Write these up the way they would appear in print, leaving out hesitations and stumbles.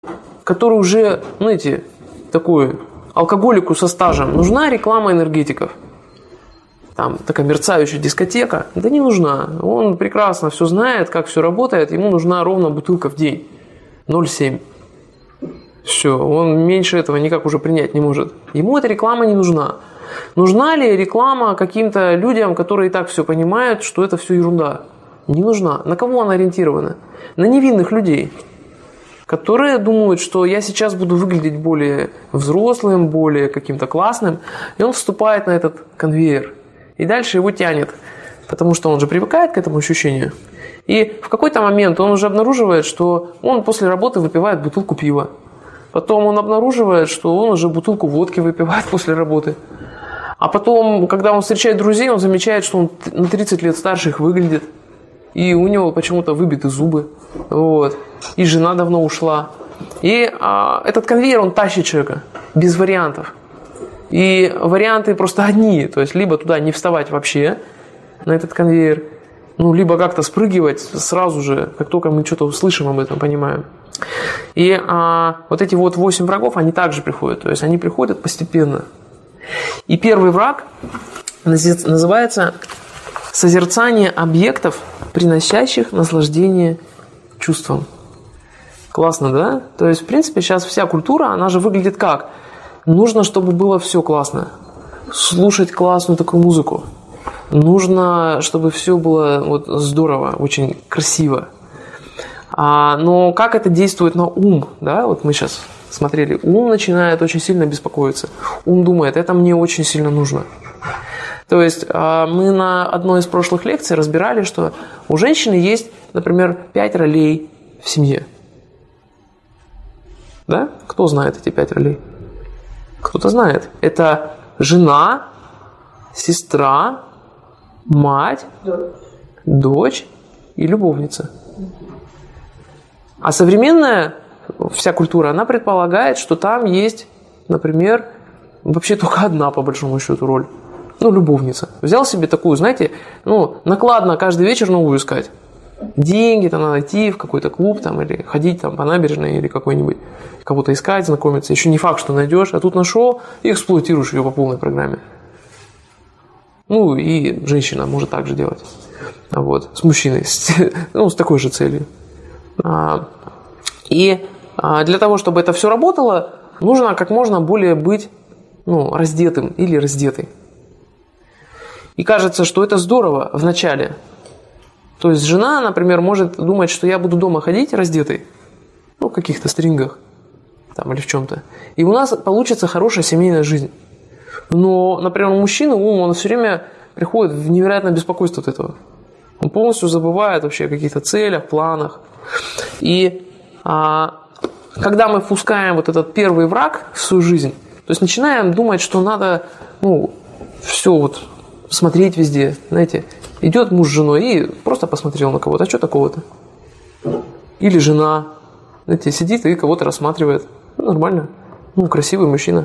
который уже, знаете, такой алкоголику со стажем, нужна реклама энергетиков? Там такая мерцающая дискотека? Да не нужна. Он прекрасно все знает, как все работает. Ему нужна ровно бутылка в день. 0,7. Все, он меньше этого никак уже принять не может. Ему эта реклама не нужна. Нужна ли реклама каким-то людям, которые и так все понимают, что это все ерунда? Не нужна. На кого она ориентирована? На невинных людей, которые думают, что я сейчас буду выглядеть более взрослым, более каким-то классным, и он вступает на этот конвейер. И дальше его тянет, потому что он же привыкает к этому ощущению. И в какой-то момент он уже обнаруживает, что он после работы выпивает бутылку пива. Потом он обнаруживает, что он уже бутылку водки выпивает после работы. А потом, когда он встречает друзей, он замечает, что он на 30 лет старше их выглядит. И у него почему-то выбиты зубы. Вот. И жена давно ушла. И этот конвейер, он тащит человека. Без вариантов. И варианты просто одни. То есть, либо туда не вставать вообще, на этот конвейер, либо как-то спрыгивать сразу же, как только мы что-то услышим об этом, понимаем. И вот эти вот 8 врагов, они также приходят. То есть, они приходят постепенно. И первый враг называется созерцание объектов, приносящих наслаждение чувствам. Классно, да? То есть, в принципе, сейчас вся культура, она же выглядит как? Нужно, чтобы было все классно. Слушать классную такую музыку. Нужно, чтобы все было вот здорово, очень красиво. Но как это действует на ум? Да? Вот мы сейчас смотрели. Ум начинает очень сильно беспокоиться. Ум думает, это мне очень сильно нужно. То есть мы на одной из прошлых лекций разбирали, что у женщины есть, например, 5 ролей в семье. Да? Кто знает эти 5 ролей? Кто-то знает. Это жена, сестра, мать, дочь и любовница. А современная вся культура, она предполагает, что там есть, например, вообще только одна, по большому счету, роль. Любовница. Взял себе такую, знаете, накладно каждый вечер новую искать. Деньги там надо идти в какой-то клуб там, или ходить там по набережной или какой-нибудь, кого-то искать, знакомиться. Еще не факт, что найдешь, а тут нашел и эксплуатируешь ее по полной программе. И женщина может так же делать. С мужчиной. С такой же целью. И для того, чтобы это все работало, нужно как можно более быть раздетым или раздетой. И кажется, что это здорово в начале. То есть жена, например, может думать, что я буду дома ходить раздетой, в каких-то стрингах там, или в чем-то. И у нас получится хорошая семейная жизнь. Но, например, у мужчины он все время приходит в невероятное беспокойство от этого. Он полностью забывает вообще о каких-то целях, планах. И когда мы впускаем вот этот первый враг в свою жизнь, то есть начинаем думать, что надо все смотреть везде, знаете. Идет муж с женой и просто посмотрел на кого-то. А что такого-то? Или жена, знаете, сидит и кого-то рассматривает. Нормально. Красивый мужчина.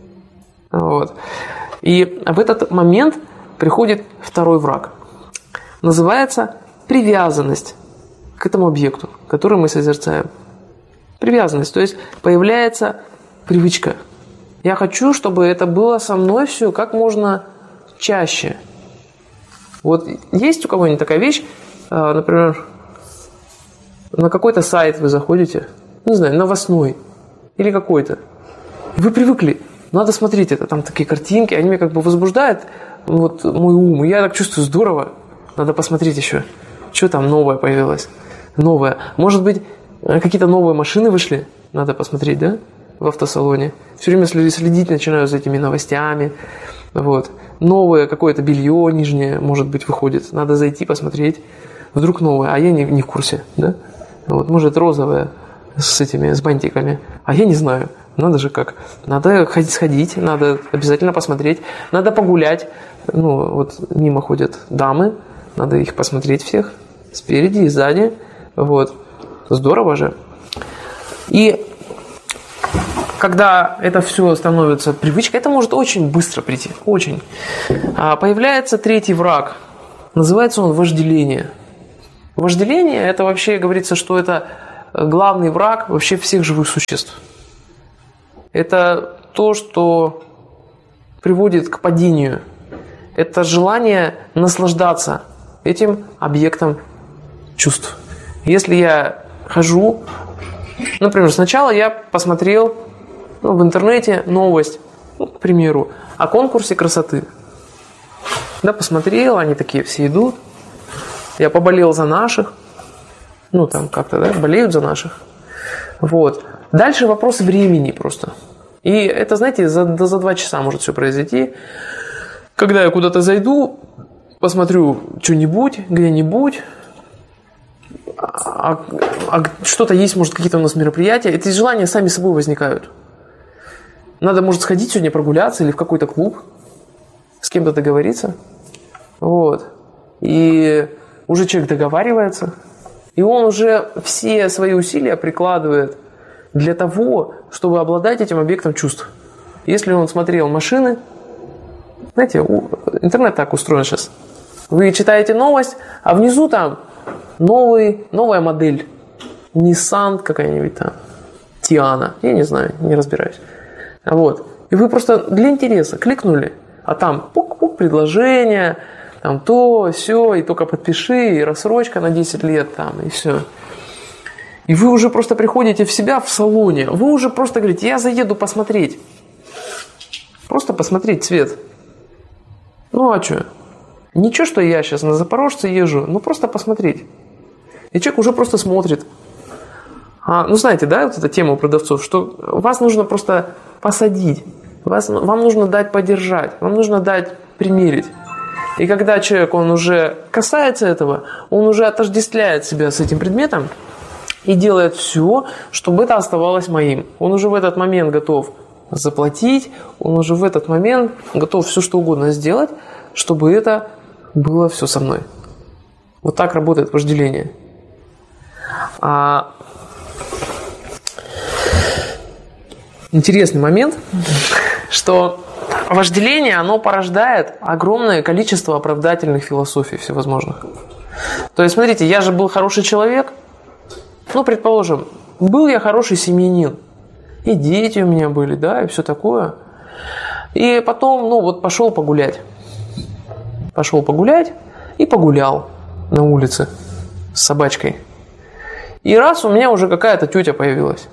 И в этот момент приходит второй враг. Называется привязанность к этому объекту, который мы созерцаем. Привязанность. То есть появляется привычка. Я хочу, чтобы это было со мной все как можно чаще. Есть у кого-нибудь такая вещь, например, на какой-то сайт вы заходите, не знаю, новостной или какой-то. Вы привыкли, надо смотреть это, там такие картинки, они меня возбуждают мой ум, и я так чувствую, здорово, надо посмотреть еще, что там новое появилось, новое. Может быть, какие-то новые машины вышли, надо посмотреть, да, в автосалоне. Все время следить начинаю за этими новостями, Новое какое-то белье нижнее, может быть, выходит. Надо зайти, посмотреть. Вдруг новое, а я не в курсе. Да? Может, розовое с бантиками. А я не знаю. Надо же как. Надо сходить, надо обязательно посмотреть. Надо погулять. Мимо ходят дамы. Надо их посмотреть всех. Спереди и сзади. Здорово же. И когда это все становится привычкой, это может очень быстро прийти. Очень. Появляется третий враг. Называется он вожделение. Вожделение, это вообще говорится, что это главный враг вообще всех живых существ. Это то, что приводит к падению. Это желание наслаждаться этим объектом чувств. Если я хожу, например, сначала я посмотрел в интернете новость, к примеру, о конкурсе красоты. Да, посмотрел, они такие все идут. Я поболел за наших. Там как-то, да, болеют за наших. Вот. Дальше вопрос времени просто. И это, знаете, за 2 часа может все произойти. Когда я куда-то зайду, посмотрю что-нибудь, где-нибудь, а что-то есть, может, какие-то у нас мероприятия, эти желания сами собой возникают. Надо, может, сходить сегодня прогуляться или в какой-то клуб, с кем-то договориться. Вот. И уже человек договаривается, и он уже все свои усилия прикладывает для того, чтобы обладать этим объектом чувств. Если он смотрел машины, знаете, интернет так устроен сейчас. Вы читаете новость, а внизу там новая модель. Nissan какая-нибудь там. Tiana. Я не знаю, не разбираюсь. Вот. И вы просто для интереса кликнули, а там пук-пук предложение, там то, сё, и только подпиши, и рассрочка на 10 лет там, и все. И вы уже просто приходите в себя в салоне. Вы уже просто говорите, я заеду посмотреть. Просто посмотреть цвет. А что? Ничего, что я сейчас на Запорожце езжу, просто посмотреть. И человек уже просто смотрит. Знаете, да, вот эта тема у продавцов, что вас нужно просто посадить, вам нужно дать подержать, вам нужно дать примерить. И когда человек, он уже касается этого, он уже отождествляет себя с этим предметом и делает все, чтобы это оставалось моим. Он уже в этот момент готов заплатить, он уже в этот момент готов все что угодно сделать, чтобы это было все со мной. Вот так работает вожделение. Интересный момент, что вожделение, оно порождает огромное количество оправдательных философий всевозможных. То есть, смотрите, я же был хороший человек, предположим, был я хороший семьянин, и дети у меня были, да, и все такое. И потом, пошел погулять. Пошел погулять и погулял на улице с собачкой. И раз у меня уже какая-то тетя появилась.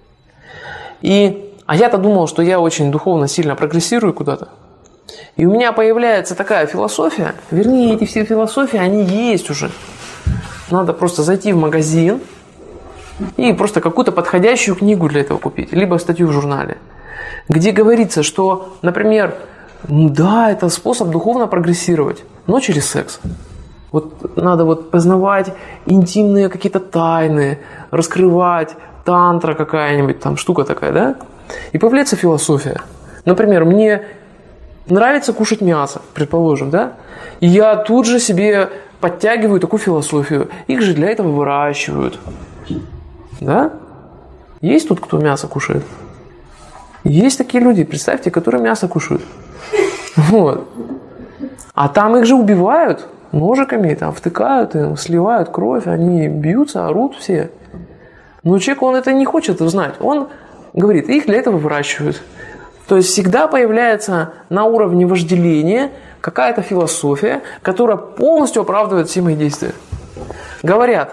А я-то думал, что я очень духовно сильно прогрессирую куда-то. И у меня появляется такая философия, вернее, эти все философии, они есть уже. Надо просто зайти в магазин и просто какую-то подходящую книгу для этого купить, либо статью в журнале, где говорится, что, например, да, это способ духовно прогрессировать, но через секс. Надо познавать интимные какие-то тайны, раскрывать, тантра какая-нибудь, там штука такая, да? И появляется философия. Например, мне нравится кушать мясо, предположим, да? И я тут же себе подтягиваю такую философию. Их же для этого выращивают. Да? Есть тут кто мясо кушает? Есть такие люди, представьте, которые мясо кушают. Вот. А там их же убивают ножиками, там втыкают, им сливают кровь, они бьются, орут все. Но человек, он это не хочет узнать. Он говорит, их для этого выращивают. То есть всегда появляется на уровне вожделения какая-то философия, которая полностью оправдывает все мои действия. Говорят,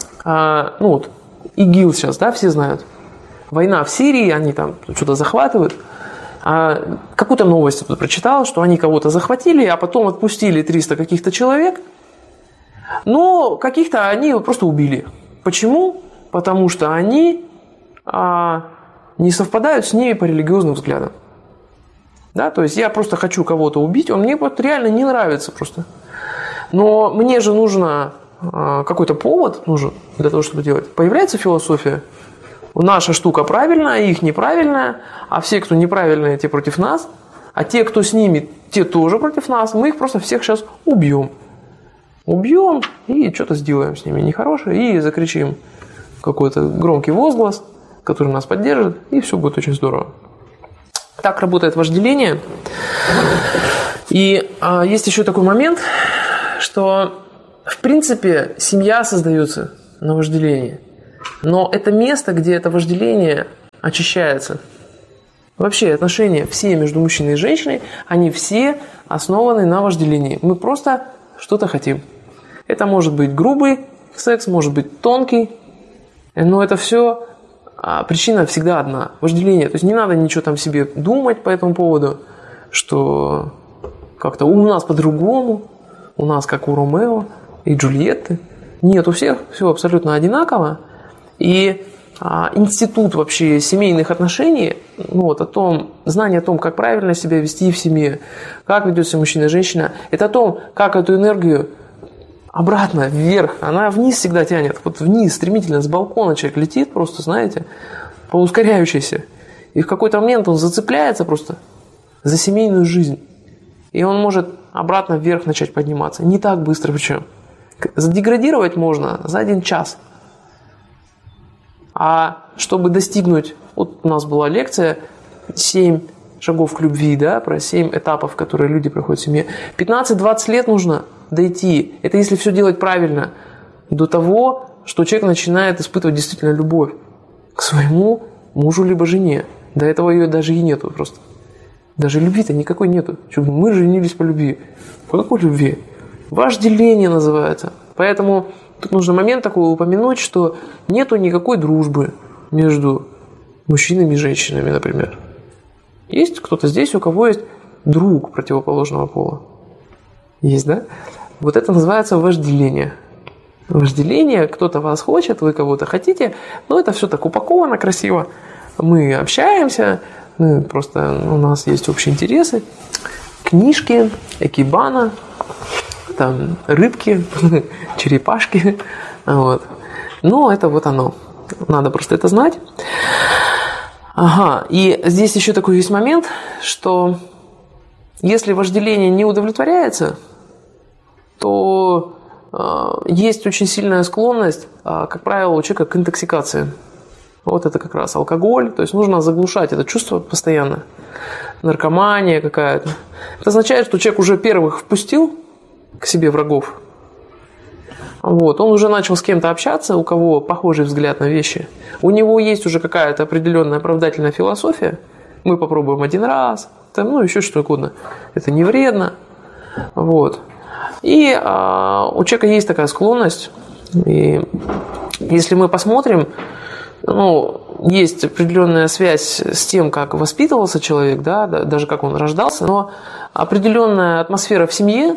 ИГИЛ сейчас, да, все знают. Война в Сирии, они там что-то захватывают. Какую-то новость я тут прочитал, что они кого-то захватили, а потом отпустили 300 каких-то человек. Но каких-то они просто убили. Почему? Потому что они не совпадают с ними по религиозным взглядам. Да, то есть я просто хочу кого-то убить, он мне реально не нравится просто. Но мне же нужно какой-то повод нужен для того, чтобы делать. Появляется философия. Наша штука правильная, их неправильная, а все, кто неправильные, те против нас, а те, кто с ними, те тоже против нас. Мы их просто всех сейчас убьем. Убьем и что-то сделаем с ними нехорошее, и закричим какой-то громкий возглас, который нас поддержит, и все будет очень здорово. Так работает вожделение. И есть еще такой момент, что в принципе семья создается на вожделении. Но это место, где это вожделение очищается. Вообще отношения все между мужчиной и женщиной, они все основаны на вожделении. Мы просто что-то хотим. Это может быть грубый секс, может быть тонкий, но это все причина всегда одна – вожделение. То есть не надо ничего там себе думать по этому поводу, что как-то у нас по-другому, у нас как у Ромео и Джульетты. Нет, у всех все абсолютно одинаково. И институт вообще семейных отношений, знание о том, как правильно себя вести в семье, как ведет себя мужчина и женщина, это о том, как эту энергию обратно, вверх, она вниз всегда тянет. Вот вниз, стремительно, с балкона человек летит просто, знаете, по ускоряющейся. И в какой-то момент он зацепляется просто за семейную жизнь. И он может обратно вверх начать подниматься. Не так быстро причем. Задеградировать можно за 1 час. А чтобы достигнуть, вот у нас была лекция 7 шагов к любви, да, про 7 этапов, которые люди проходят в семье. 15-20 лет нужно дойти. Это если все делать правильно. До того, что человек начинает испытывать действительно любовь к своему мужу либо жене. До этого ее даже и нету просто. Даже любви-то никакой нету. Мы женились по любви. По какой любви? Вожделение называется. Поэтому тут нужно момент такой упомянуть, что нету никакой дружбы между мужчинами и женщинами, например. Есть кто-то здесь, у кого есть друг противоположного пола? Есть, да? Вот это называется вожделение. Вожделение, кто-то вас хочет, вы кого-то хотите, но это все так упаковано красиво. Мы общаемся, у нас есть общие интересы, книжки, экибана, там рыбки, черепашки. Вот. Но это вот оно. Надо просто это знать. Ага. И здесь еще такой есть момент, что если вожделение не удовлетворяется, то есть очень сильная склонность, как правило, у человека к интоксикации. Вот это как раз алкоголь. То есть нужно заглушать это чувство постоянно. Наркомания какая-то. Это означает, что человек уже первых впустил к себе врагов. Вот. Он уже начал с кем-то общаться, у кого похожий взгляд на вещи. У него есть уже какая-то определенная оправдательная философия. Мы попробуем 1 раз. Еще что угодно. Это не вредно. Вот. И у человека есть такая склонность. И если мы посмотрим, есть определенная связь с тем, как воспитывался человек, да, даже как он рождался, но определенная атмосфера в семье,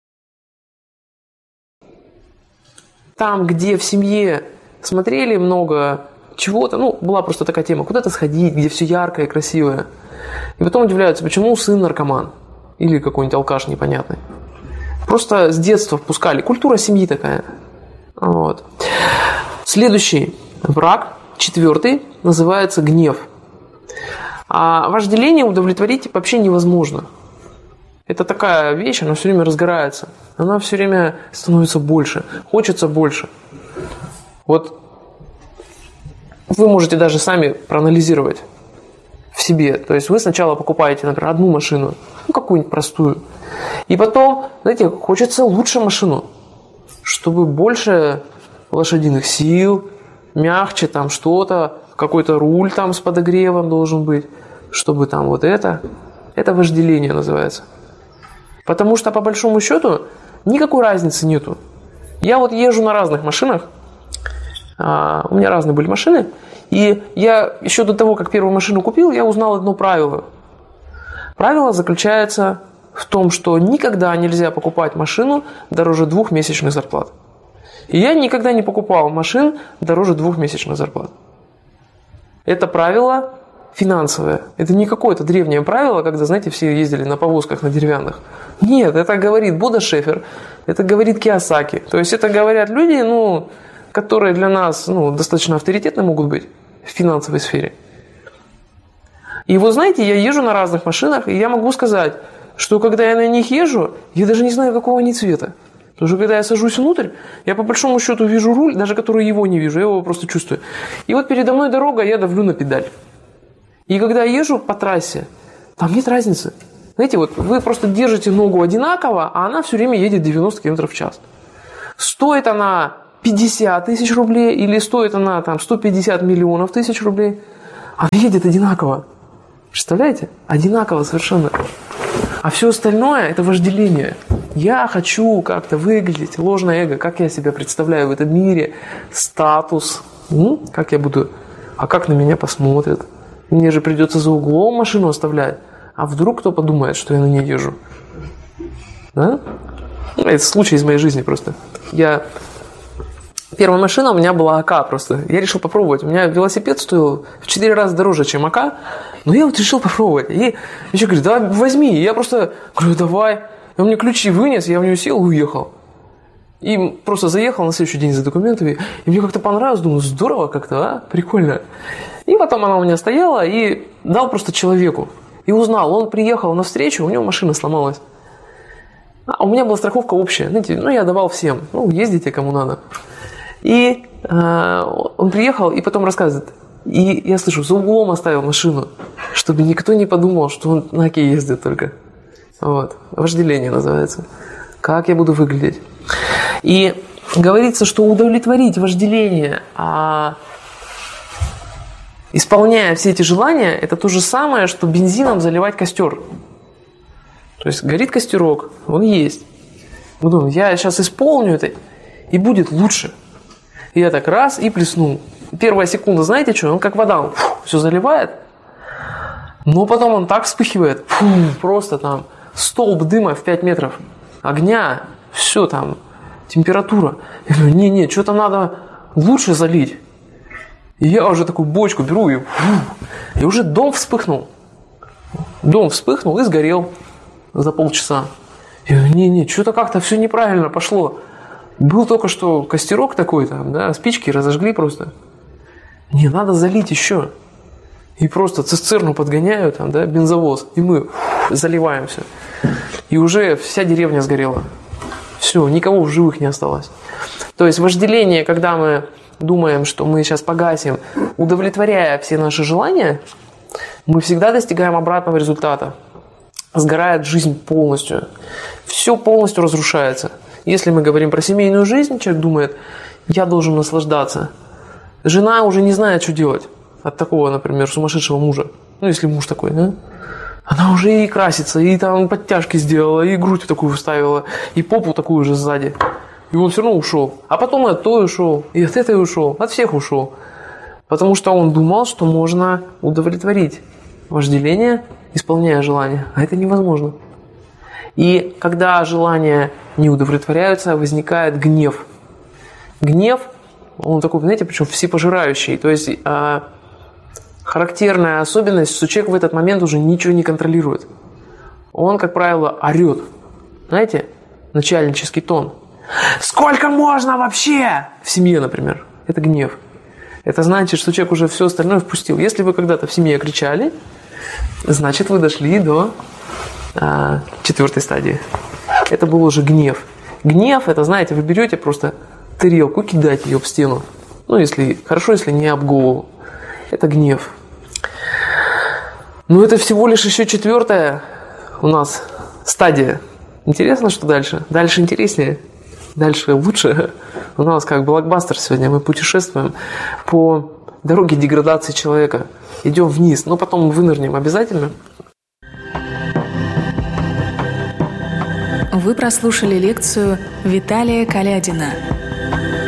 там, где в семье смотрели много чего-то, была просто такая тема, куда-то сходить, где все яркое и красивое. И потом удивляются, почему сын наркоман или какой-нибудь алкаш непонятный. Просто с детства впускали. Культура семьи такая. Вот. Следующий враг, 4, называется гнев. А вожделение удовлетворить вообще невозможно. Это такая вещь, она все время разгорается. Она все время становится больше. Хочется больше. Вот вы можете даже сами проанализировать в себе. То есть вы сначала покупаете, например, 1 машину, какую-нибудь простую. И потом, знаете, хочется лучше машину, чтобы больше лошадиных сил, мягче там что-то, какой-то руль там с подогревом должен быть, чтобы там вот это. Это вожделение называется. Потому что, по большому счету, никакой разницы нету. Я вот езжу на разных машинах, у меня разные были машины, и я еще до того, как первую машину купил, я узнал одно правило. Правило заключается в том, что никогда нельзя покупать машину дороже 2 месячных зарплат. И я никогда не покупал машин дороже 2 месячных зарплат. Это правило финансовое. Это не какое-то древнее правило, когда, знаете, все ездили на повозках на деревянных. Нет, это говорит Будда Шефер, это говорит Кийосаки. То есть это говорят люди, которые для нас достаточно авторитетны могут быть в финансовой сфере. И вот знаете, я езжу на разных машинах, и я могу сказать, что когда я на них езжу, я даже не знаю, какого они цвета. Потому что когда я сажусь внутрь, я по большому счету вижу руль, даже который его не вижу, я его просто чувствую. И вот передо мной дорога, я давлю на педаль. И когда я езжу по трассе, там нет разницы. Знаете, вот вы просто держите ногу одинаково, а она все время едет 90 км в час. Стоит она 50 тысяч рублей, или стоит она там 150 миллионов тысяч рублей, она едет одинаково. Представляете? Одинаково совершенно. А все остальное – это вожделение. Я хочу как-то выглядеть, ложное эго, как я себя представляю в этом мире, статус, как я буду, а как на меня посмотрят. Мне же придется за углом машину оставлять. А вдруг кто подумает, что я на ней езжу? Да? Это случай из моей жизни просто. Первая машина у меня была АК просто. Я решил попробовать. У меня велосипед стоил в 4 раза дороже, чем АК. Но я вот решил попробовать. И еще говорит, давай возьми. И я просто говорю, давай. И он мне ключи вынес, я в него сел и уехал. И просто заехал на следующий день за документами. И мне как-то понравилось. Думаю, здорово как-то, а? Прикольно. И потом она у меня стояла и дал просто человеку. И узнал. Он приехал навстречу, у него машина сломалась. А у меня была страховка общая. Знаете, я давал всем. Ездите кому надо. И он приехал и потом рассказывает. И я слышу, за углом оставил машину, чтобы никто не подумал, что он на АКе ездит только. Вот. Вожделение называется. Как я буду выглядеть? И говорится, что удовлетворить вожделение, исполняя все эти желания, это то же самое, что бензином заливать костер. То есть горит костерок, он есть. Мы думаем, я сейчас исполню это, и будет лучше. И я так раз и плеснул. Первая секунда, знаете что? Он как вода, все заливает. Но потом он так вспыхивает. Просто там столб дыма в 5 метров. Огня, все там, температура. Я говорю, не, что-то надо лучше залить. И я уже такую бочку беру и уже дом вспыхнул. Дом вспыхнул и сгорел за полчаса. Я говорю, не, что-то как-то все неправильно пошло. Был только что костерок такой там, да, спички разожгли просто. Не, надо залить еще. И просто цистерну подгоняю, там, да, бензовоз, и мы заливаем все. И уже вся деревня сгорела. Все, никого в живых не осталось. То есть вожделение, когда мы думаем, что мы сейчас погасим, удовлетворяя все наши желания, мы всегда достигаем обратного результата. Сгорает жизнь полностью. Все полностью разрушается. Если мы говорим про семейную жизнь, человек думает, я должен наслаждаться. Жена уже не знает, что делать от такого, например, сумасшедшего мужа. Если муж такой, да? Она уже и красится, и там подтяжки сделала, и грудь такую вставила, и попу такую же сзади. И он все равно ушел. А потом и от той ушел, и от этой ушел, от всех ушел. Потому что он думал, что можно удовлетворить вожделение, исполняя желание. А это невозможно. И когда желания не удовлетворяются, возникает гнев. Гнев, он такой, знаете, причем всепожирающий. То есть характерная особенность, что человек в этот момент уже ничего не контролирует. Он, как правило, орет. Знаете, начальнический тон. Сколько можно вообще? В семье, например. Это гнев. Это значит, что человек уже все остальное впустил. Если вы когда-то в семье кричали, значит, вы дошли до 4-й стадии. Это был уже гнев. Гнев, это, знаете, вы берете просто тарелку, кидаете ее в стену. Если хорошо, если не об голову. Это гнев. Но это всего лишь еще 4-я у нас стадия. Интересно, что дальше? Дальше интереснее. Дальше лучше. У нас как блокбастер сегодня. Мы путешествуем по дороге деградации человека. Идем вниз, но потом вынырнем обязательно. Вы прослушали лекцию Виталия Колядина